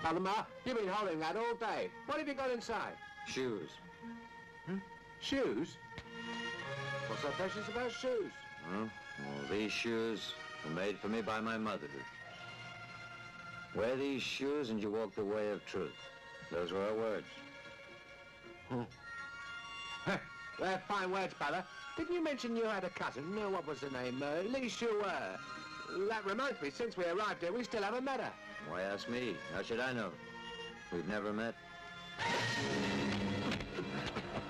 Ma, you've been holding that all day. What have you got inside? Shoes. Shoes? What's so precious about shoes? Well, these shoes were made for me by my mother. Wear these shoes and you walk the way of truth. Those were her words. They're fine words, brother. Didn't you mention you had a cousin? No, what was her name? Lee Shue. That reminds me, since we arrived here, we still haven't met her. Why ask me? How should I know? We've never met.